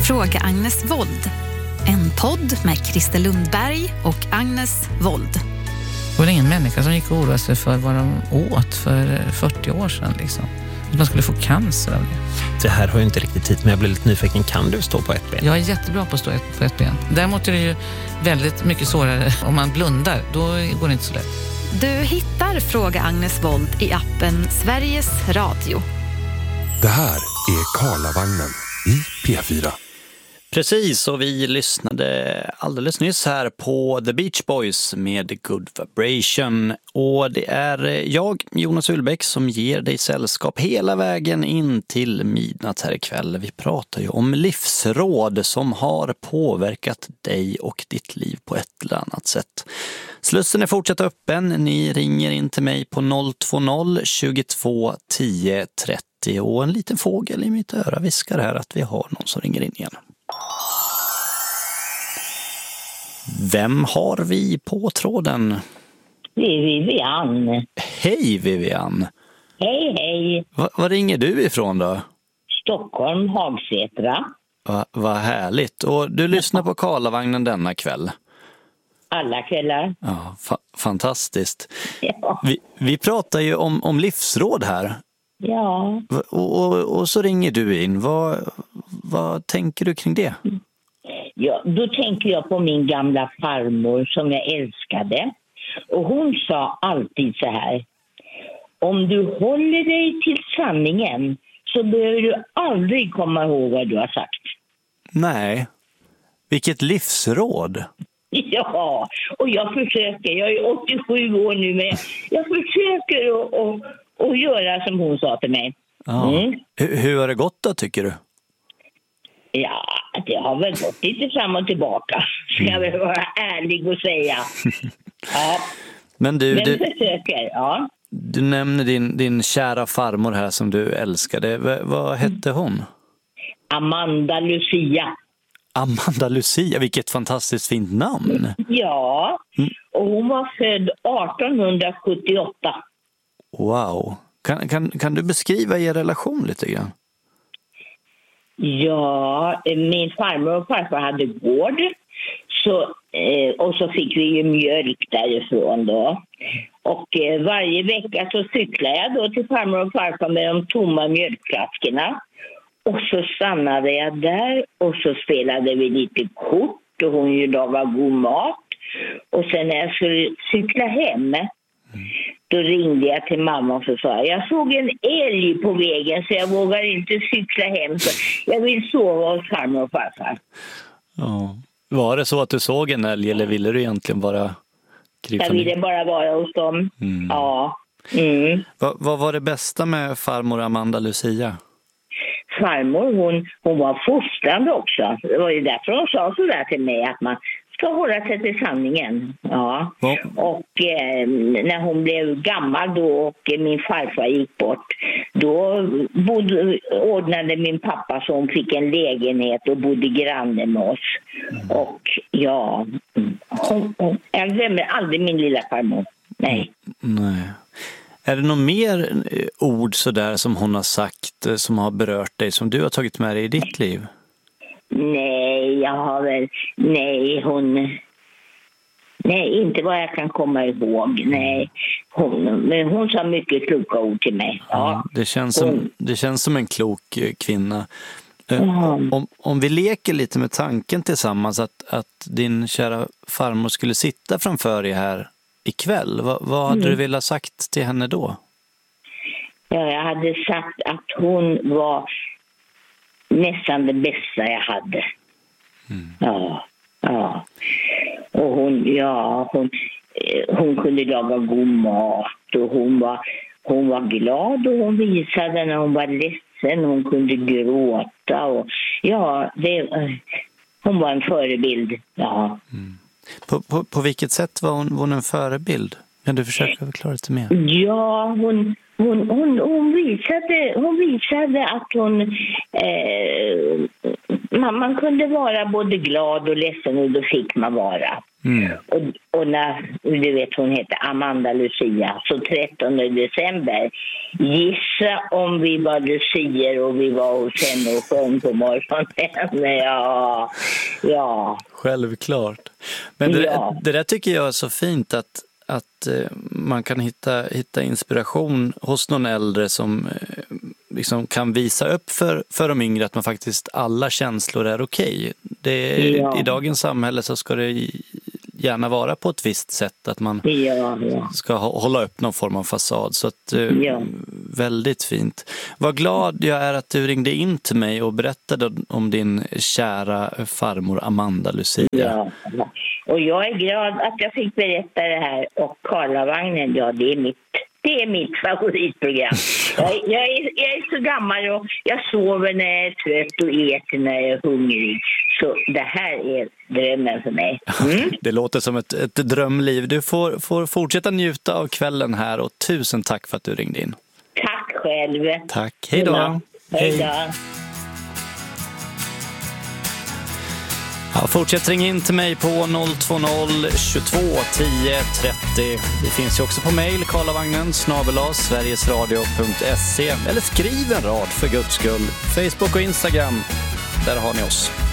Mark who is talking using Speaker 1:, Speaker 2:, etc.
Speaker 1: Fråga Agnes Wold. En podd med Christer Lundberg och Agnes Wold.
Speaker 2: Det var ingen människa som gick och oroade sig för vad de åt för 40 år sedan liksom. Att man skulle få cancer av det.
Speaker 3: Det här har ju inte riktigt tid, men jag blir lite nyfiken. Kan du stå på ett ben?
Speaker 2: Jag är jättebra på att stå på ett ben. Däremot är det ju väldigt mycket svårare om man blundar. Då går det inte så lätt.
Speaker 1: Du hittar Fråga Agnes Wold i appen Sveriges Radio.
Speaker 4: Det här är Karlavagnen i P4.
Speaker 3: Precis, och vi lyssnade alldeles nyss här på The Beach Boys med Good Vibration. Och det är jag, Jonas Ullbäck, som ger dig sällskap hela vägen in till midnatt här ikväll. Vi pratar ju om livsråd som har påverkat dig och ditt liv på ett eller annat sätt. Slussen är fortsatt öppen. Ni ringer in till mig på 020 22 10 30 och en liten fågel i mitt öra viskar här att vi har någon som ringer in igen. Vem har vi på tråden?
Speaker 5: Det är Vivian.
Speaker 3: Hej Vivian.
Speaker 5: Hej, hej.
Speaker 3: Var ringer du ifrån då?
Speaker 5: Stockholm, Hagsätra.
Speaker 3: Vad härligt. Och du lyssnar på Karlavagnen denna kväll?
Speaker 5: Alla kvällar.
Speaker 3: Ja, fantastiskt.
Speaker 5: Ja.
Speaker 3: Vi pratar ju om livsråd här.
Speaker 5: Ja.
Speaker 3: Och så ringer du in. Vad tänker du kring det?
Speaker 5: Ja, då tänker jag på min gamla farmor som jag älskade. Och hon sa alltid så här: om du håller dig till sanningen så behöver du aldrig komma ihåg vad du har sagt.
Speaker 3: Nej, vilket livsråd.
Speaker 5: Ja, och jag försöker. Jag är 87 år nu, men jag försöker att göra som hon sa till mig.
Speaker 3: Ja. Hur har det gått då, tycker du?
Speaker 5: Ja, det har väl gått lite fram och tillbaka. Ska jag väl vara ärlig och säga. Ja.
Speaker 3: Men du
Speaker 5: försöker, ja.
Speaker 3: Du nämner din kära farmor här som du älskade. Vad hette hon?
Speaker 5: Amanda Lucia.
Speaker 3: Amanda Lucia, vilket fantastiskt fint namn.
Speaker 5: Ja, och hon var född 1878.
Speaker 3: Wow. Kan du beskriva er relation lite grann?
Speaker 5: Ja, min farmor och farfar hade gård. Och så fick vi ju mjölk därifrån då. Och varje vecka så cyklade jag då till farmor och farfar med de tomma mjölkflaskorna. Och så stannade jag där och så spelade vi lite kort och hon ju lagade god mat. Och sen när jag skulle cykla hem, då ringde jag till mamma och så sa jag såg en älg på vägen så jag vågar inte cykla hem. Så jag vill sova hos farmor och farfar.
Speaker 3: Ja. Var det så att du såg en älg eller ville du egentligen bara krypa
Speaker 5: ner? Jag ville bara vara hos dem. Ja.
Speaker 3: Vad var det bästa med farmor Amanda Lucia?
Speaker 5: Farmor, hon var fostrande också. Det var ju därför hon sa så där till mig att man ska hålla sig till sanningen. Ja. Och när hon blev gammal då och min farfar gick bort, då ordnade min pappa så hon fick en lägenhet och bodde granne med oss. Och ja, jag glömmer aldrig min lilla farmor. Nej.
Speaker 3: Är det något mer ord sådär som hon har sagt som har berört dig, som du har tagit med dig i ditt liv?
Speaker 5: Nej, jag har väl... Nej, inte vad jag kan komma ihåg. Nej, men hon sa mycket kloka ord till mig. Ja.
Speaker 3: Det känns som en klok kvinna. Om vi leker lite med tanken tillsammans att din kära farmor skulle sitta framför dig här ikväll. Vad hade du velat sagt till henne då?
Speaker 5: Ja, jag hade sagt att hon var nästan det bästa jag hade. Ja. Och hon kunde laga god mat och hon var glad och hon visade när hon var ledsen. Hon kunde gråta och hon var en förebild. Ja.
Speaker 3: På vilket sätt var hon en förebild? Kan du försöka förklara lite mer?
Speaker 5: Ja, hon visade att man kunde vara både glad och ledsen, och då fick man vara. Och när, du vet, hon heter Amanda Lucia, så 13 december, gissa om vi var lucier och vi var hos henne och sjöng på morgonen. Ja.
Speaker 3: Självklart. Men det där tycker jag är så fint, att man kan hitta inspiration hos någon äldre som liksom kan visa upp för de yngre att man faktiskt, alla känslor är okej. I dagens samhälle så ska det gärna vara på ett visst sätt, att man ska hålla upp någon form av fasad. Så att, väldigt fint. Vad glad jag är att du ringde in till mig och berättade om din kära farmor Amanda Lucia. Ja.
Speaker 5: Och jag är glad att jag fick berätta det här. Och Karlavagnen, det är mitt favoritprogram. Jag är så gammal och jag sover när jag är trött och äter när jag är hungrig. Så det här är drömmen för mig.
Speaker 3: Det låter som ett drömliv. Du får fortsätta njuta av kvällen här, och tusen tack för att du ringde in.
Speaker 5: Tack själv.
Speaker 3: Tack, hej då.
Speaker 5: Hej då.
Speaker 3: Ja, fortsätt ringa in till mig på 020 22 10 30. Det finns ju också på mejl, karlavagnen@sverigesradio.se, eller skriv en rad för Guds skull. Facebook och Instagram, där har ni oss.